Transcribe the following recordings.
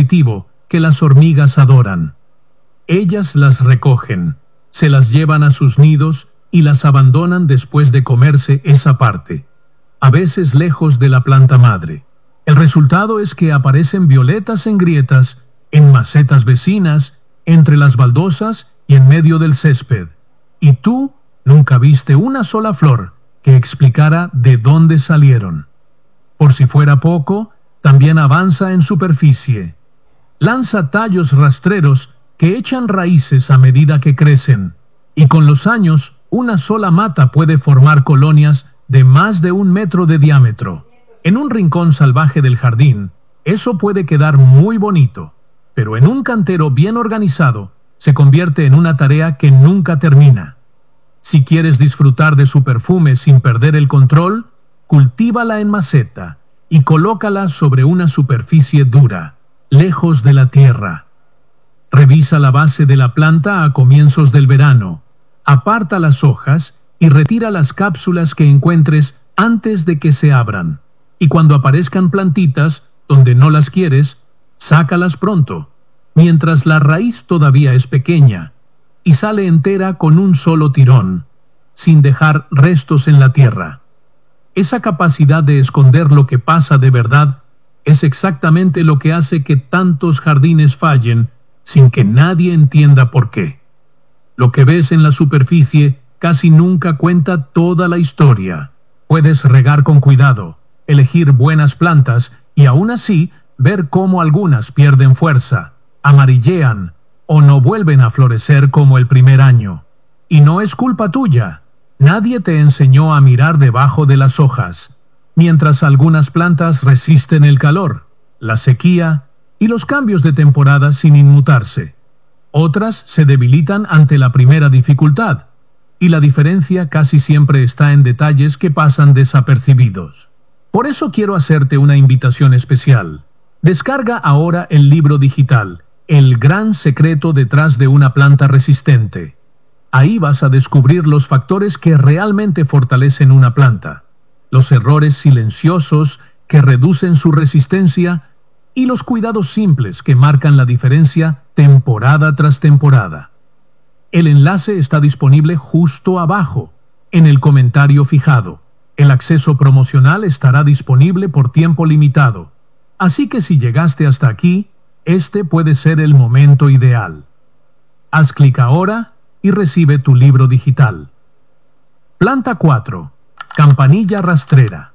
nutritivo que las hormigas adoran. Ellas las recogen, se las llevan a sus nidos y las abandonan después de comerse esa parte, a veces lejos de la planta madre. El resultado es que aparecen violetas en grietas, en macetas vecinas, entre las baldosas y en medio del césped. Y tú nunca viste una sola flor que explicara de dónde salieron. Por si fuera poco, también avanza en superficie. Lanza tallos rastreros que echan raíces a medida que crecen, y con los años una sola mata puede formar colonias de más de 1 metro de diámetro. En un rincón salvaje del jardín, eso puede quedar muy bonito, pero en un cantero bien organizado, se convierte en una tarea que nunca termina. Si quieres disfrutar de su perfume sin perder el control, cultívala en maceta y colócala sobre una superficie dura, lejos de la tierra. Revisa la base de la planta a comienzos del verano, aparta las hojas y retira las cápsulas que encuentres antes de que se abran. Y cuando aparezcan plantitas donde no las quieres, sácalas pronto, mientras la raíz todavía es pequeña, y sale entera con un solo tirón, sin dejar restos en la tierra. Esa capacidad de esconder lo que pasa de verdad es exactamente lo que hace que tantos jardines fallen sin que nadie entienda por qué. Lo que ves en la superficie casi nunca cuenta toda la historia. Puedes regar con cuidado, elegir buenas plantas y aún así ver cómo algunas pierden fuerza, amarillean o no vuelven a florecer como el primer año. Y no es culpa tuya. Nadie te enseñó a mirar debajo de las hojas, mientras algunas plantas resisten el calor, la sequía y los cambios de temporada sin inmutarse. Otras se debilitan ante la primera dificultad, y la diferencia casi siempre está en detalles que pasan desapercibidos. Por eso quiero hacerte una invitación especial. Descarga ahora el libro digital, El gran secreto detrás de una planta resistente. Ahí vas a descubrir los factores que realmente fortalecen una planta, los errores silenciosos que reducen su resistencia y los cuidados simples que marcan la diferencia temporada tras temporada. El enlace está disponible justo abajo, en el comentario fijado. El acceso promocional estará disponible por tiempo limitado, así que si llegaste hasta aquí, este puede ser el momento ideal. Haz clic ahora y recibe tu libro digital. Planta 4. Campanilla rastrera.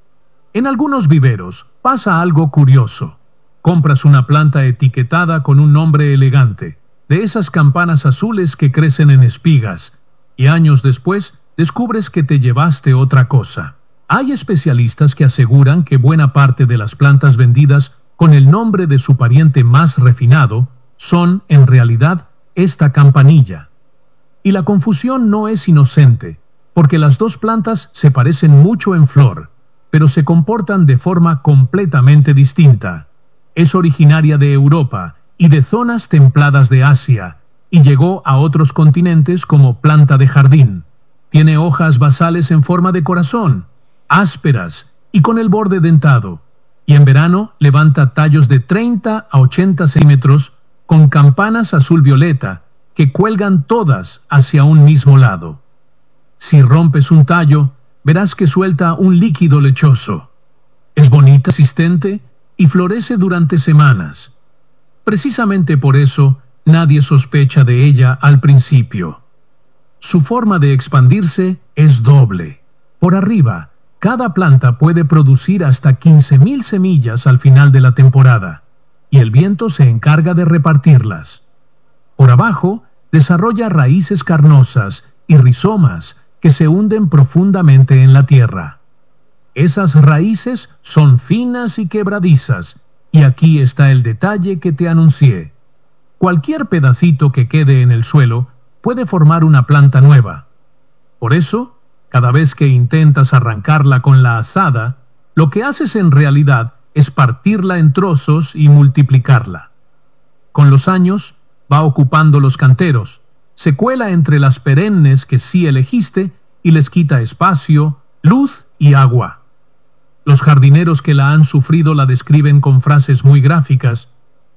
En algunos viveros pasa algo curioso. Compras una planta etiquetada con un nombre elegante, de esas campanas azules que crecen en espigas, y años después descubres que te llevaste otra cosa. Hay especialistas que aseguran que buena parte de las plantas vendidas con el nombre de su pariente más refinado son, en realidad, esta campanilla. Y la confusión no es inocente, porque las dos plantas se parecen mucho en flor, pero se comportan de forma completamente distinta. Es originaria de Europa y de zonas templadas de Asia, y llegó a otros continentes como planta de jardín. Tiene hojas basales en forma de corazón, ásperas y con el borde dentado, y en verano levanta tallos de 30 a 80 centímetros con campanas azul-violeta que cuelgan todas hacia un mismo lado. Si rompes un tallo, verás que suelta un líquido lechoso. Es bonita, resistente y florece durante semanas. Precisamente por eso, nadie sospecha de ella al principio. Su forma de expandirse es doble. Por arriba, cada planta puede producir hasta 15.000 semillas al final de la temporada, y el viento se encarga de repartirlas. Por abajo, desarrolla raíces carnosas y rizomas que se hunden profundamente en la tierra. Esas raíces son finas y quebradizas, y aquí está el detalle que te anuncié. Cualquier pedacito que quede en el suelo puede formar una planta nueva. Por eso, cada vez que intentas arrancarla con la azada, lo que haces en realidad es partirla en trozos y multiplicarla. Con los años, va ocupando los canteros, se cuela entre las perennes que sí elegiste y les quita espacio, luz y agua. Los jardineros que la han sufrido la describen con frases muy gráficas.